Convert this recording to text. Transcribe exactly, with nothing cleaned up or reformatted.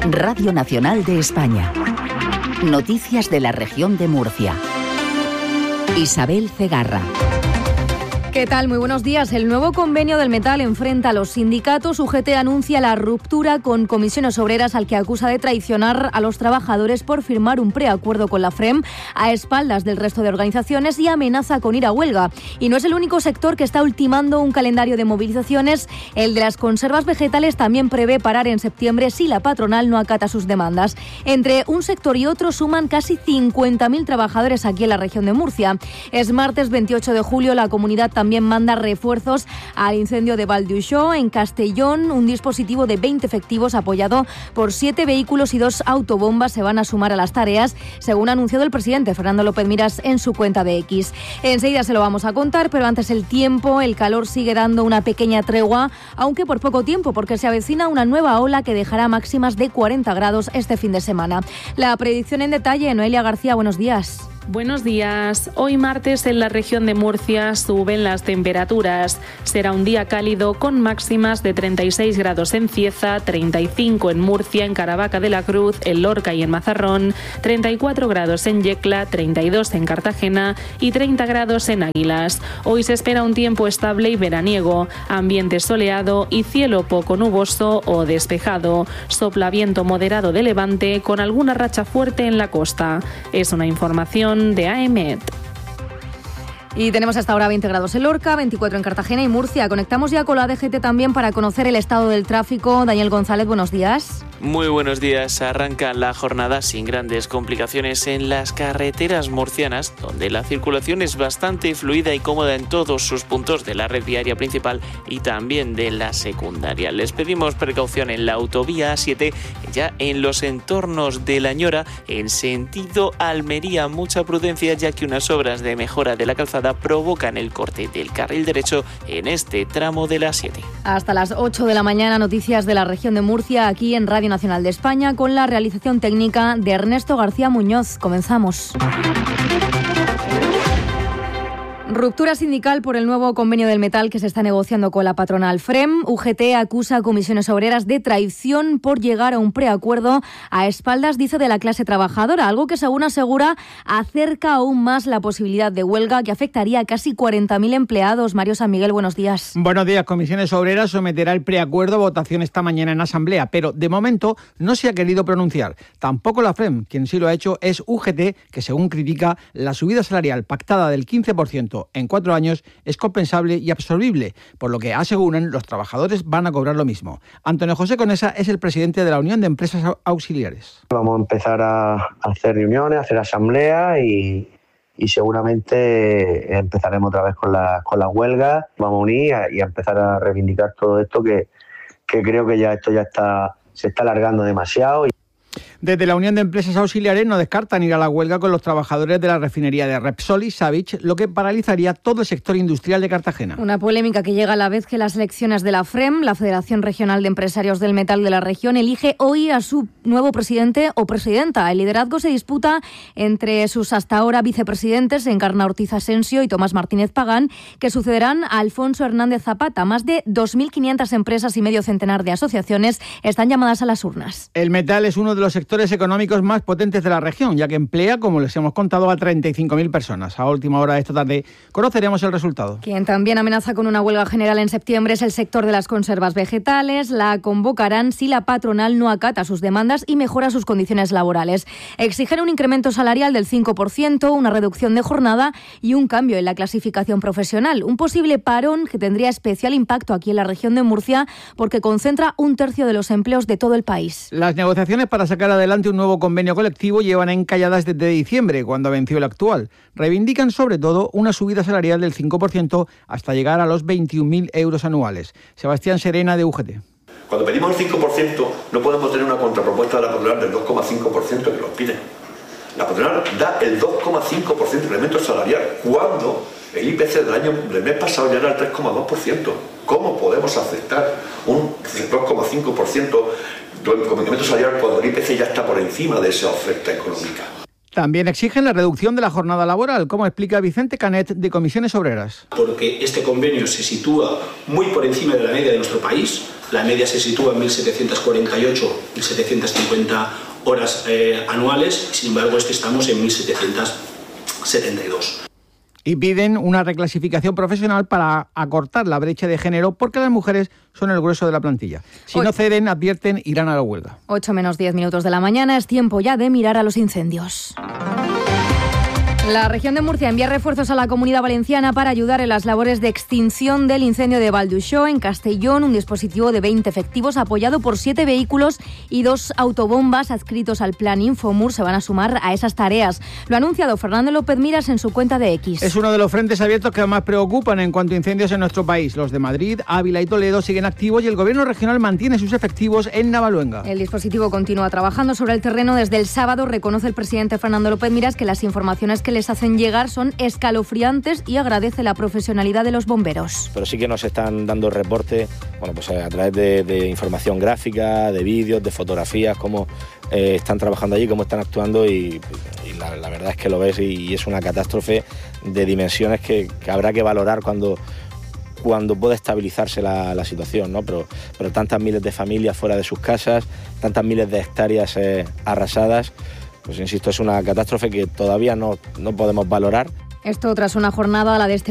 Radio Nacional de España. Noticias de la región de Murcia. Isabel Cegarra. ¿Qué tal? Muy buenos días. El nuevo convenio del metal enfrenta a los sindicatos. U G T anuncia la ruptura con Comisiones Obreras, al que acusa de traicionar a los trabajadores por firmar un preacuerdo con la FREM a espaldas del resto de organizaciones, y amenaza con ir a huelga. Y no es el único sector que está ultimando un calendario de movilizaciones. El de las conservas vegetales también prevé parar en septiembre si la patronal no acata sus demandas. Entre un sector y otro suman casi cincuenta mil trabajadores aquí en la región de Murcia. Es martes veintiocho de julio. La comunidad también manda refuerzos al incendio de Valdiuixó. En Castellón, un dispositivo de veinte efectivos apoyado por siete vehículos y dos autobombas se van a sumar a las tareas, según ha anunciado el presidente Fernando López Miras en su cuenta de X. Enseguida se lo vamos a contar, pero antes el tiempo. El calor sigue dando una pequeña tregua, aunque por poco tiempo, porque se avecina una nueva ola que dejará máximas de cuarenta grados este fin de semana. La predicción en detalle, Noelia García, buenos días. Buenos días. Hoy martes en la región de Murcia suben las temperaturas. Será un día cálido con máximas de treinta y seis grados en Cieza, treinta y cinco en Murcia, en Caravaca de la Cruz, en Lorca y en Mazarrón, treinta y cuatro grados en Yecla, treinta y dos en Cartagena y treinta grados en Águilas. Hoy se espera un tiempo estable y veraniego, ambiente soleado y cielo poco nuboso o despejado. Sopla viento moderado de levante con alguna racha fuerte en la costa. Es una información de A M E T. Y tenemos hasta ahora veinte grados en Lorca, veinticuatro en Cartagena y Murcia. Conectamos ya con la D G T también para conocer el estado del tráfico. Daniel González, buenos días. Muy buenos días. Arranca la jornada sin grandes complicaciones en las carreteras murcianas, donde la circulación es bastante fluida y cómoda en todos sus puntos de la red viaria principal y también de la secundaria. Les pedimos precaución en la autovía A siete, ya en los entornos de La Ñora, en sentido Almería. Mucha prudencia, ya que unas obras de mejora de la calzada provocan el corte del carril derecho en este tramo de la A siete. Hasta las ocho de la mañana, noticias de la región de Murcia, aquí en Radio Nacional de España, con la realización técnica de Ernesto García Muñoz. Comenzamos. Ruptura sindical por el nuevo convenio del metal que se está negociando con la patronal FREM. U G T acusa a Comisiones Obreras de traición por llegar a un preacuerdo a espaldas, dice, de la clase trabajadora, algo que, según asegura, acerca aún más la posibilidad de huelga que afectaría a casi cuarenta mil empleados. Mario San Miguel, buenos días. Buenos días. Comisiones Obreras someterá el preacuerdo a votación esta mañana en Asamblea, pero de momento no se ha querido pronunciar. Tampoco la FREM. Quien sí lo ha hecho es U G T, que, según critica, la subida salarial pactada del quince por ciento en cuatro años es compensable y absorbible, por lo que aseguran los trabajadores van a cobrar lo mismo. Antonio José Conesa es el presidente de la Unión de Empresas Auxiliares. Vamos a empezar a hacer reuniones, a hacer asambleas y, y seguramente empezaremos otra vez con la, con las huelgas. Vamos a unir y a empezar a reivindicar todo esto, que, que creo que ya esto ya está, se está alargando demasiado. Desde la Unión de Empresas Auxiliares no descartan ir a la huelga con los trabajadores de la refinería de Repsol y Savich, lo que paralizaría todo el sector industrial de Cartagena. Una polémica que llega a la vez que las elecciones de la FREM, la Federación Regional de Empresarios del Metal de la región, elige hoy a su nuevo presidente o presidenta. El liderazgo se disputa entre sus hasta ahora vicepresidentes, Encarna Ortiz Asensio y Tomás Martínez Pagán, que sucederán a Alfonso Hernández Zapata. Más de dos mil quinientas empresas y medio centenar de asociaciones están llamadas a las urnas. El metal es uno de los sectores económicos más potentes de la región, ya que emplea, como les hemos contado, a treinta y cinco mil personas. A última hora de esta tarde conoceremos el resultado. Quien también amenaza con una huelga general en septiembre es el sector de las conservas vegetales. La convocarán si la patronal no acata sus demandas y mejora sus condiciones laborales. Exigen un incremento salarial del cinco por ciento, una reducción de jornada y un cambio en la clasificación profesional. Un posible parón que tendría especial impacto aquí en la región de Murcia, porque concentra un tercio de los empleos de todo el país. Las negociaciones para sacar adelante un nuevo convenio colectivo llevan encalladas desde diciembre, cuando venció el actual. Reivindican sobre todo una subida salarial del cinco por ciento hasta llegar a los veintiún mil euros anuales. Sebastián Serena, de U G T. Cuando pedimos el cinco por ciento no podemos tener una contrapropuesta de la patronal del dos coma cinco por ciento que nos piden. La patronal da el dos coma cinco por ciento de incremento salarial cuando el I P C del año del mes pasado ya era el tres coma dos por ciento. ¿Cómo podemos aceptar un dos coma cinco por ciento con incremento salarial cuando el I P C ya está por encima de esa oferta económica? También exigen la reducción de la jornada laboral, como explica Vicente Canet, de Comisiones Obreras. Porque este convenio se sitúa muy por encima de la media de nuestro país. La media se sitúa en mil setecientas cuarenta y ocho, mil setecientas cincuenta horas eh, anuales, sin embargo este estamos en mil setecientas setenta y dos. Y piden una reclasificación profesional para acortar la brecha de género porque las mujeres son el grueso de la plantilla. Si Hoy. no ceden, advierten, irán a la huelga. ocho menos diez minutos de la mañana, es tiempo ya de mirar a los incendios. La región de Murcia envía refuerzos a la Comunidad Valenciana para ayudar en las labores de extinción del incendio de Valduxó, en Castellón. Un dispositivo de veinte efectivos apoyado por siete vehículos y dos autobombas adscritos al plan Infomur se van a sumar a esas tareas. Lo ha anunciado Fernando López Miras en su cuenta de X. Es uno de los frentes abiertos que más preocupan en cuanto a incendios en nuestro país. Los de Madrid, Ávila y Toledo siguen activos y el gobierno regional mantiene sus efectivos en Navaluenga. El dispositivo continúa trabajando sobre el terreno desde el sábado. Reconoce el presidente Fernando López Miras que las informaciones que le les hacen llegar son escalofriantes y agradece la profesionalidad de los bomberos. Pero sí que nos están dando reporte, bueno, pues a través de, de información gráfica, de vídeos, de fotografías, cómo eh, están trabajando allí, cómo están actuando y, y la, la verdad es que lo ves y, y es una catástrofe de dimensiones que, que habrá que valorar cuando cuando pueda estabilizarse la, la situación, ¿no? Pero, pero tantas miles de familias fuera de sus casas, tantas miles de hectáreas eh, arrasadas. Pues insisto, es una catástrofe que todavía no, no podemos valorar. Esto tras una jornada, la de este